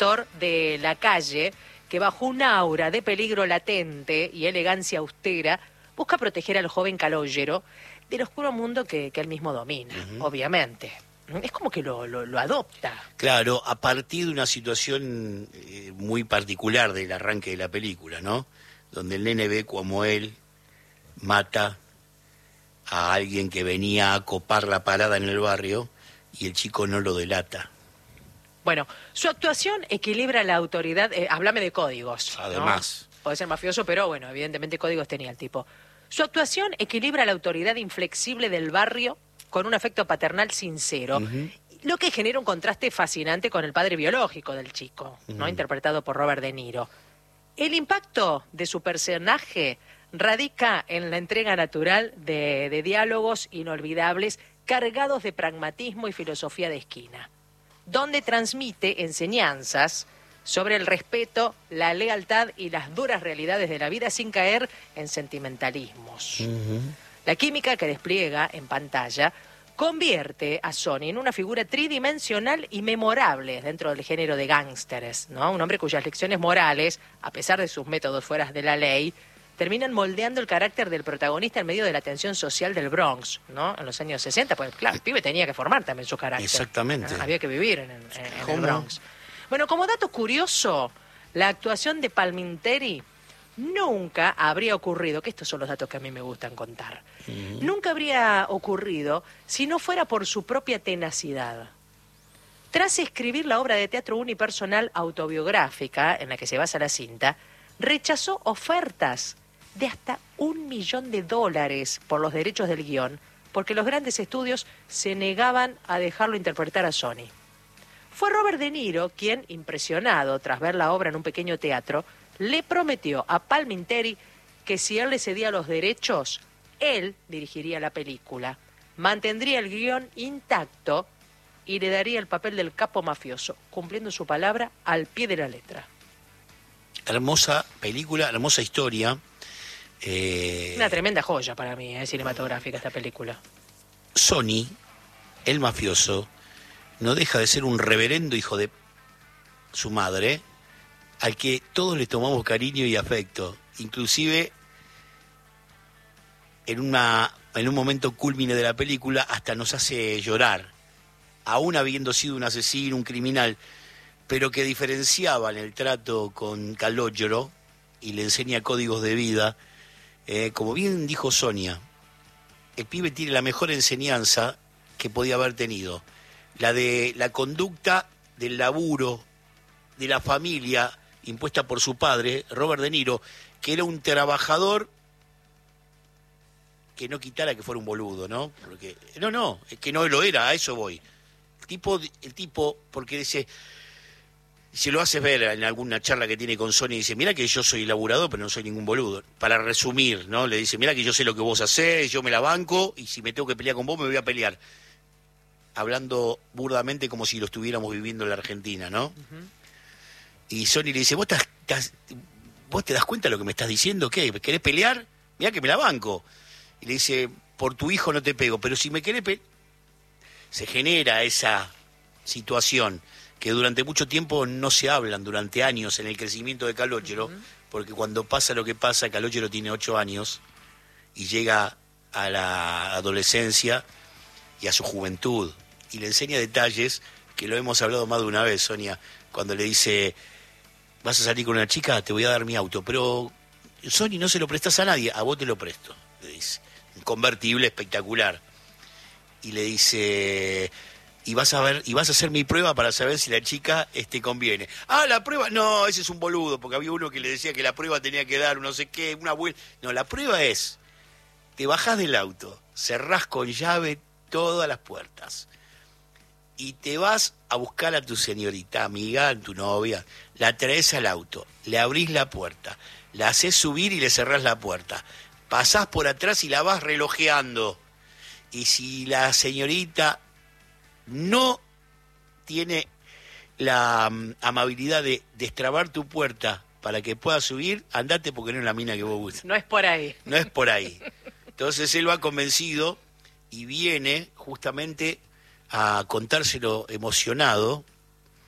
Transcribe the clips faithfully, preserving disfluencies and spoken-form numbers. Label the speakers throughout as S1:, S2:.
S1: sector de la calle que bajo un aura de peligro latente y elegancia austera busca proteger al joven Calogero del oscuro mundo que, que él mismo domina, uh-huh. obviamente. Es como que lo, lo, lo adopta.
S2: Claro, a partir de una situación eh, muy particular del arranque de la película, ¿no? Donde el nene ve como él mata a alguien que venía a copar la parada en el barrio y el chico no lo delata.
S1: Bueno, su actuación equilibra la autoridad, eh, háblame de códigos.
S2: Además.
S1: ¿No? Puede ser mafioso, pero bueno, evidentemente códigos tenía el tipo. Su actuación equilibra la autoridad inflexible del barrio con un afecto paternal sincero, uh-huh. lo que genera un contraste fascinante con el padre biológico del chico, uh-huh. ¿no? Interpretado por Robert De Niro. El impacto de su personaje radica en la entrega natural de, de diálogos inolvidables cargados de pragmatismo y filosofía de esquina, donde transmite enseñanzas sobre el respeto, la lealtad y las duras realidades de la vida sin caer en sentimentalismos. Uh-huh. La química que despliega en pantalla convierte a Sonny en una figura tridimensional y memorable dentro del género de gángsteres, ¿no? Un hombre cuyas lecciones morales, a pesar de sus métodos fuera de la ley, terminan moldeando el carácter del protagonista en medio de la tensión social del Bronx, ¿no? En los años sesenta, pues claro, el pibe tenía que formar también su carácter.
S2: Exactamente.
S1: ¿No? Había que vivir en, en, en el Bronx. Bueno, como dato curioso, la actuación de Palminteri nunca habría ocurrido, que estos son los datos que a mí me gustan contar, uh-huh. nunca habría ocurrido si no fuera por su propia tenacidad. Tras escribir la obra de teatro unipersonal autobiográfica en la que se basa la cinta, rechazó ofertas de hasta un millón de dólares por los derechos del guión, porque los grandes estudios se negaban a dejarlo interpretar a Sonny. Fue Robert De Niro quien, impresionado tras ver la obra en un pequeño teatro, le prometió a Palminteri que si él le cedía los derechos, él dirigiría la película, mantendría el guión intacto y le daría el papel del capo mafioso, cumpliendo su palabra al pie de la letra.
S2: Hermosa película, hermosa historia. Eh...
S1: Una tremenda joya para mí, eh, cinematográfica esta película.
S2: Sonny, el mafioso, no deja de ser un reverendo hijo de su madre, al que todos le tomamos cariño y afecto, inclusive en, una, en un momento cúlmine de la película hasta nos hace llorar, aún habiendo sido un asesino, un criminal, pero que diferenciaba en el trato con Calogero y le enseña códigos de vida. Eh, como bien dijo Sonia, el pibe tiene la mejor enseñanza que podía haber tenido, la de la conducta del laburo, de la familia, impuesta por su padre, Robert De Niro, que era un trabajador que no quitara que fuera un boludo, ¿no? Porque, no, no, es que no lo era, a eso voy. El tipo, el tipo porque dice, se lo hace ver en alguna charla que tiene con Sony, dice, mira que yo soy laburador, pero no soy ningún boludo. Para resumir, ¿no? Le dice, mira que yo sé lo que vos hacés, yo me la banco, y si me tengo que pelear con vos, me voy a pelear. Hablando burdamente como si lo estuviéramos viviendo en la Argentina, ¿no? Uh-huh. Y Sonny le dice, ¿Vos, estás, estás, ¿vos te das cuenta de lo que me estás diciendo? ¿Qué? ¿Querés pelear? Mirá que me la banco. Y le dice, por tu hijo no te pego, pero si me querés pelear... Se genera esa situación que durante mucho tiempo no se hablan, durante años en el crecimiento de Calogero, uh-huh. porque cuando pasa lo que pasa, Calogero tiene ocho años y llega a la adolescencia y a su juventud, y le enseña detalles que lo hemos hablado más de una vez, Sonia, cuando le dice, vas a salir con una chica, te voy a dar mi auto, pero Sonny, no se lo prestas a nadie, a vos te lo presto, le dice, un convertible espectacular, y le dice, y vas a ver, y vas a hacer mi prueba para saber si la chica te conviene. Ah, la prueba, no, ese es un boludo, porque había uno que le decía que la prueba tenía que dar no sé qué, una vuelta, no, la prueba es, te bajás del auto, cerrás con llave todas las puertas, y te vas a buscar a tu señorita amiga, a tu novia, la traes al auto, le abrís la puerta, la haces subir y le cerrás la puerta, pasás por atrás y la vas relojeando, y si la señorita no tiene la um, amabilidad de destrabar tu puerta para que pueda subir, andate porque no es la mina que vos buscas.
S1: No es por ahí.
S2: No es por ahí. Entonces él va convencido y viene justamente a contárselo emocionado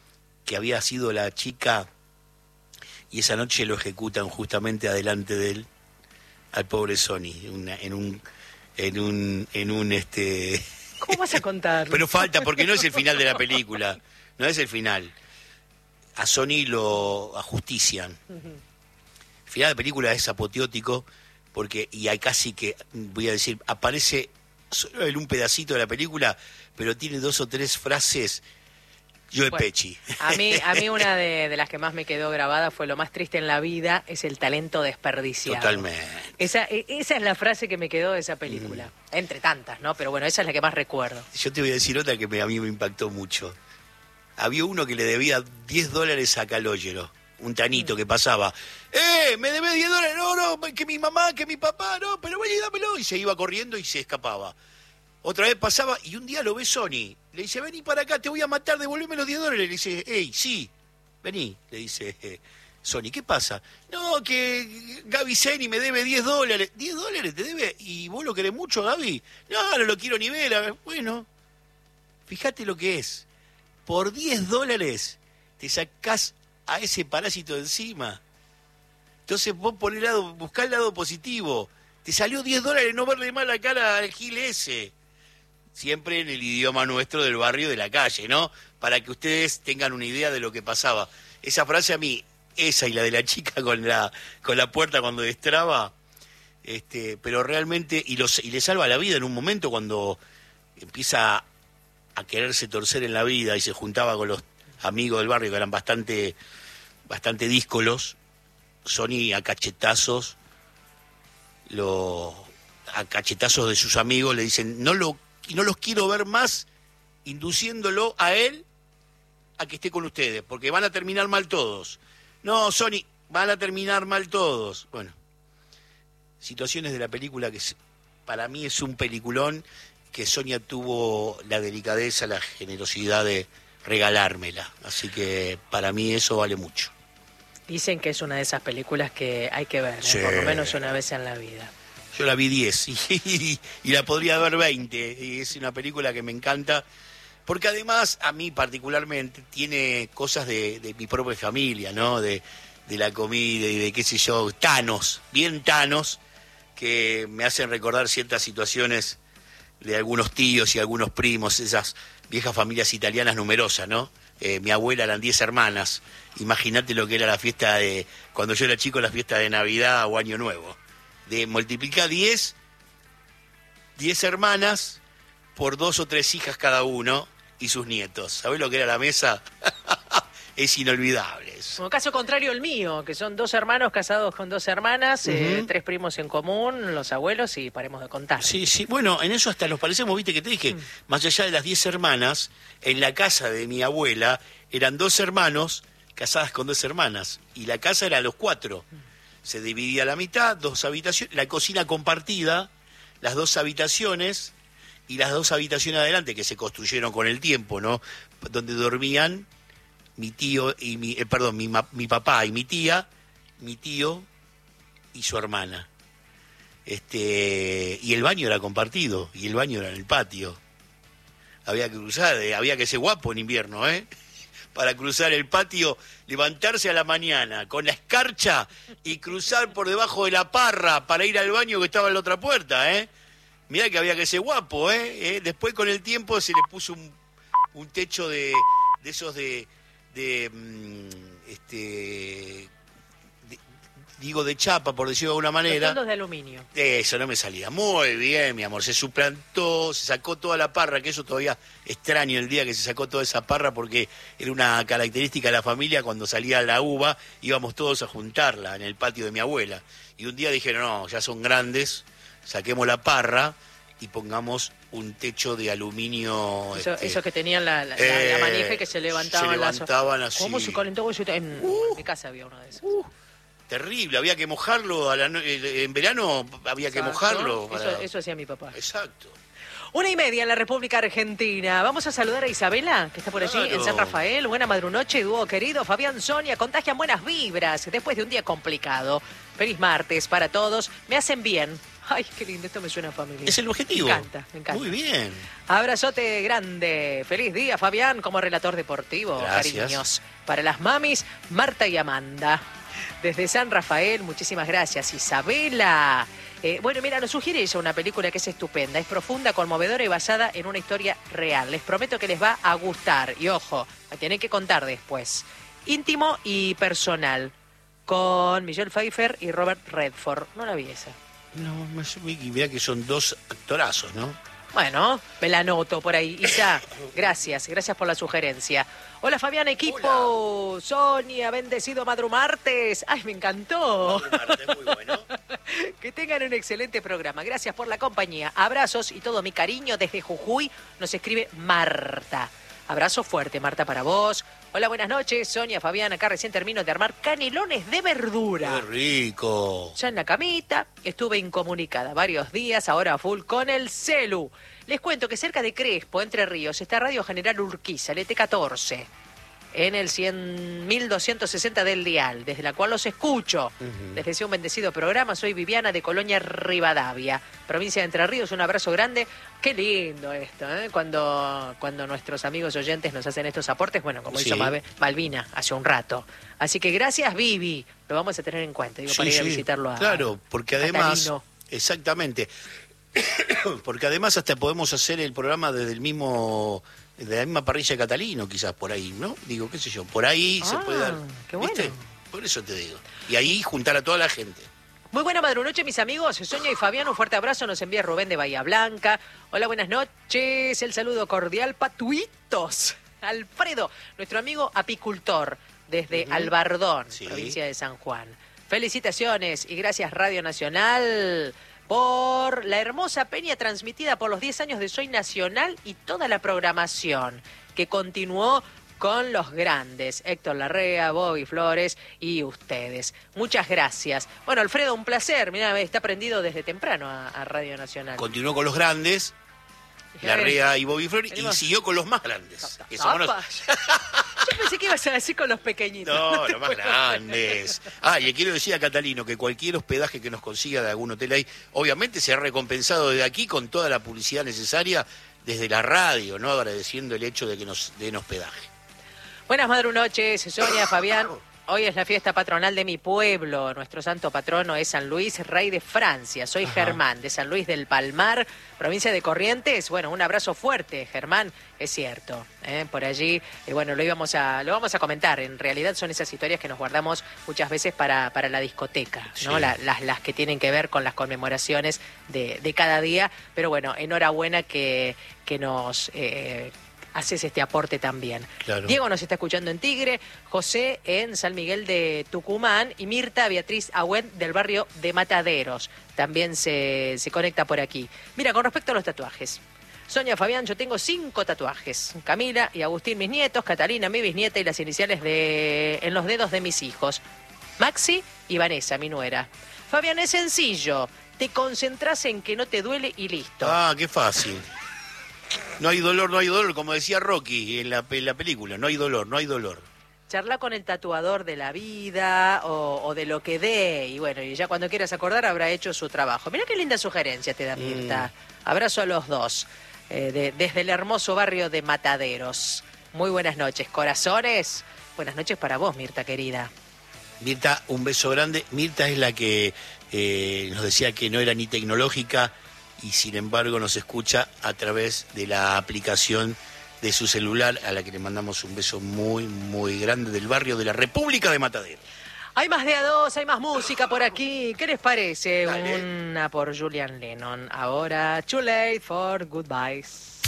S2: que había sido la chica, y esa noche lo ejecutan justamente adelante de él, al pobre Sonny, una, en un, en un, en un este.
S1: ¿Cómo vas a contar?
S2: Pero falta, porque no es el final de la película, no es el final. A Sonny lo ajustician. Uh-huh. El final de la película es apoteótico, porque, y hay casi que, voy a decir, aparece solo en un pedacito de la película, pero tiene dos o tres frases. Yo
S1: bueno,
S2: Pesci.
S1: A mí, a mí una de, de las que más me quedó grabada fue: lo más triste en la vida es el talento desperdiciado.
S2: Totalmente.
S1: Esa, esa es la frase que me quedó de esa película. Mm. Entre tantas, ¿no? Pero bueno, esa es la que más recuerdo.
S2: Yo te voy a decir otra que me, a mí me impactó mucho. Había uno que le debía diez dólares a Calogero, un tanito mm. que pasaba. ¡Eh! ¡Me debes diez dólares! No, no, que mi mamá, que mi papá, no, pero ven y dámelo. Y se iba corriendo y se escapaba. Otra vez pasaba y un día lo ve Sonny. Le dice, vení para acá, te voy a matar, devolveme los diez dólares. Le dice, hey, sí, vení. Le dice eh, Sonny, ¿qué pasa? No, que Gaby Zeni me debe diez dólares. ¿diez dólares te debe? ¿Y vos lo querés mucho, Gaby? No, no lo quiero ni ver. A ver, bueno, fíjate lo que es. Por diez dólares te sacás a ese parásito de encima. Entonces vos ponés el lado, buscá el lado positivo. Te salió diez dólares no verle mal la cara al gil ese. Siempre en el idioma nuestro del barrio, de la calle, ¿no? Para que ustedes tengan una idea de lo que pasaba. Esa frase a mí, esa y la de la chica con la con la puerta cuando destraba, este, pero realmente, y, los, y le salva la vida en un momento cuando empieza a quererse torcer en la vida y se juntaba con los amigos del barrio que eran bastante, bastante díscolos. Sonny a cachetazos, lo, a cachetazos de sus amigos le dicen, no lo y no los quiero ver más, induciéndolo a él a que esté con ustedes, porque van a terminar mal todos. No, Sonny, van a terminar mal todos. Bueno, situaciones de la película que para mí es un peliculón, que Sonia tuvo la delicadeza, la generosidad de regalármela. Así que para mí eso vale mucho.
S1: Dicen que es una de esas películas que hay que ver, ¿eh? Sí. Por lo menos una vez en la vida.
S2: Yo la vi diez y, y, y la podría ver veinte. Y es una película que me encanta, porque además a mí particularmente tiene cosas de, de mi propia familia, ¿no? De, de la comida y de qué sé yo, tanos, bien tanos, que me hacen recordar ciertas situaciones de algunos tíos y algunos primos, esas viejas familias italianas numerosas, ¿no? Eh, mi abuela eran diez hermanas. Imagínate lo que era la fiesta de, cuando yo era chico, la fiesta de Navidad o Año Nuevo. De multiplicar diez, diez hermanas por dos o tres hijas cada uno y sus nietos. ¿Sabés lo que era la mesa? Es inolvidable.
S1: Como caso contrario el mío, que son dos hermanos casados con dos hermanas, uh-huh. eh, tres primos en común, los abuelos, y paremos de contar.
S2: Sí, sí, bueno, en eso hasta nos parecemos, viste que te dije, mm. más allá de las diez hermanas, en la casa de mi abuela eran dos hermanos casadas con dos hermanas, y la casa era los cuatro. Mm. Se dividía a la mitad, dos habitaciones, la cocina compartida, las dos habitaciones, y las dos habitaciones adelante, que se construyeron con el tiempo, ¿no? Donde dormían mi tío y mi, eh, perdón, mi, mi papá y mi tía, mi tío y su hermana. Este, y el baño era compartido, y el baño era en el patio. Había que cruzar, eh, había que ser guapo en invierno, ¿eh? Para cruzar el patio, levantarse a la mañana con la escarcha y cruzar por debajo de la parra para ir al baño que estaba en la otra puerta, ¿eh? Mirá que había que ser guapo, ¿eh? ¿Eh? Después con el tiempo se le puso un, un techo de, de esos de... de este de, digo de chapa, por decirlo de alguna manera.
S1: Los fondos de aluminio.
S2: Eso no me salía. Muy bien, mi amor. Se suplantó, se sacó toda la parra, que eso todavía extraño el día que se sacó toda esa parra, porque era una característica de la familia. Cuando salía la uva, íbamos todos a juntarla en el patio de mi abuela. Y un día dijeron, no, ya son grandes, saquemos la parra y pongamos un techo de aluminio.
S1: Eso,
S2: este,
S1: eso que tenían la, la, eh, la manija que se levantaban,
S2: se levantaban
S1: las...
S2: así.
S1: ¿Cómo se calentó eso? En,
S2: uh,
S1: en mi casa había uno de esos.
S2: Uh, terrible, había que mojarlo. A la, en verano había
S1: Exacto.
S2: que mojarlo.
S1: Para... Eso, eso hacía mi papá.
S2: Exacto.
S1: Una y media en la República Argentina. Vamos a saludar a Isabela, que está por allí, claro, en San Rafael. Buena madrunoche, dúo querido. Fabián, Sonia, contagian buenas vibras después de un día complicado. Feliz martes para todos. Me hacen bien. Ay, qué lindo, esto me suena a familia.
S2: Es el objetivo.
S1: Me encanta, me encanta.
S2: Muy bien.
S1: Abrazote grande. Feliz día, Fabián, como relator deportivo.
S2: Gracias.
S1: Cariños. Para las mamis, Marta y Amanda. Desde San Rafael, muchísimas gracias. Isabela. Eh, bueno, mira, nos sugiere ella una película que es estupenda. Es profunda, conmovedora y basada en una historia real. Les prometo que les va a gustar. Y ojo, la tienen que contar después. Íntimo y personal. Con Michelle Pfeiffer y Robert Redford. No la vi esa.
S2: No, mira que son dos actorazos, ¿no?
S1: Bueno, me la anoto por ahí. Isa, gracias, gracias por la sugerencia. Hola Fabián, equipo. Hola. Sonia, bendecido Madrumartes. Ay, me encantó.
S2: Madrumartes, muy bueno.
S1: Que tengan un excelente programa. Gracias por la compañía. Abrazos y todo mi cariño desde Jujuy. Nos escribe Marta. Abrazo fuerte, Marta, para vos. Hola, buenas noches. Sonia, Fabián, acá recién termino de armar canelones de verdura.
S2: ¡Qué rico!
S1: Ya en la camita, estuve incomunicada varios días, ahora a full con el celu. Les cuento que cerca de Crespo, Entre Ríos, está Radio General Urquiza, el E T catorce, en el cien mil doscientos sesenta del dial, desde la cual los escucho. Uh-huh. Les deseo un bendecido programa. Soy Viviana de Colonia Rivadavia, provincia de Entre Ríos. Un abrazo grande. Qué lindo esto, ¿eh? Cuando, cuando nuestros amigos oyentes nos hacen estos aportes, bueno, como sí. hizo Malvina hace un rato. Así que gracias, Vivi. Lo vamos a tener en cuenta, digo, sí, para ir sí. a visitarlo a
S2: Claro, porque además... Catalino. Exactamente. Porque además hasta podemos hacer el programa desde el mismo... de la misma parrilla de Catalino, quizás, por ahí, ¿no? Digo, qué sé yo, por ahí ah, se puede dar...
S1: Qué bueno.
S2: ¿Viste? Por eso te digo. Y ahí juntar a toda la gente.
S1: Muy buena madrunoche, mis amigos. Sonia y Fabián, un fuerte abrazo. Nos envía Rubén de Bahía Blanca. Hola, buenas noches. El saludo cordial, Patuitos. Alfredo, nuestro amigo apicultor, desde uh-huh. Albardón, sí. provincia de San Juan. Felicitaciones y gracias, Radio Nacional, por la hermosa peña transmitida por los diez años de Soy Nacional y toda la programación que continuó con los grandes, Héctor Larrea, Bobby Flores y ustedes. Muchas gracias. Bueno, Alfredo, un placer. Mirá, está prendido desde temprano a, a Radio Nacional.
S2: Continuó con los grandes, Larrea y Bobby Flores, y siguió con los más grandes. Que somos
S1: Yo pensé que ibas a decir con los pequeñitos.
S2: No, los más grandes. Ah, y le quiero decir a Catalino que cualquier hospedaje que nos consiga de algún hotel ahí, obviamente se ha recompensado desde aquí con toda la publicidad necesaria desde la radio, ¿no? Agradeciendo el hecho de que nos den hospedaje.
S1: Buenas madrunoches, Sonia, Fabián. Hoy es la fiesta patronal de mi pueblo. Nuestro santo patrono es San Luis, rey de Francia. Soy Ajá. Germán, de San Luis del Palmar, provincia de Corrientes. Bueno, un abrazo fuerte, Germán. Es cierto, ¿eh? Por allí, eh, bueno, lo íbamos a, lo vamos a comentar. En realidad son esas historias que nos guardamos muchas veces para, para la discoteca, ¿no? Sí. La, las, las que tienen que ver con las conmemoraciones de, de cada día. Pero bueno, enhorabuena que, que nos... Eh, haces este aporte también.
S2: Claro.
S1: Diego nos está escuchando en Tigre, José en San Miguel de Tucumán y Mirta Beatriz Agüen del barrio de Mataderos. También se, se conecta por aquí. Mira, con respecto a los tatuajes. Sonia, Fabián, yo tengo cinco tatuajes. Camila y Agustín, mis nietos, Catalina, mi bisnieta y las iniciales de en los dedos de mis hijos. Maxi y Vanessa, mi nuera. Fabián, es sencillo. Te concentras en que no te duele y listo.
S2: Ah, qué fácil. No hay dolor, no hay dolor, como decía Rocky en la, en la película, no hay dolor, no hay dolor.
S1: Charla con el tatuador de la vida o, o de lo que dé, y bueno, y ya cuando quieras acordar habrá hecho su trabajo. Mirá qué linda sugerencia te da Mirta. Mm. Abrazo a los dos, eh, de, desde el hermoso barrio de Mataderos. Muy buenas noches, corazones. Buenas noches para vos, Mirta, querida.
S2: Mirta, un beso grande. Mirta es la que eh, nos decía que no era ni tecnológica, y sin embargo nos escucha a través de la aplicación de su celular, a la que le mandamos un beso muy, muy grande del barrio de la República de Mataderos.
S1: Hay más de a dos, hay más música por aquí. ¿Qué les parece?
S2: Dale.
S1: Una por Julian Lennon. Ahora, Too Late for Goodbyes.